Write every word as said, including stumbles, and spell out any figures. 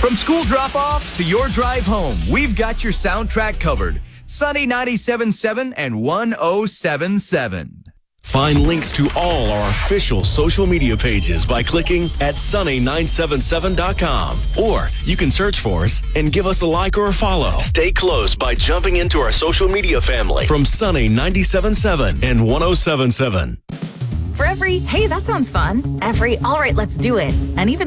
From school drop-offs to your drive home, we've got your soundtrack covered. Sunny ninety-seven point seven and one oh seven point seven. Find links to all our official social media pages by clicking at sunny nine seven seven dot com. Or you can search for us and give us a like or a follow. Stay close by jumping into our social media family from Sunny ninety-seven point seven and one oh seven point seven. For every, hey, that sounds fun, every, all right, let's do it, and even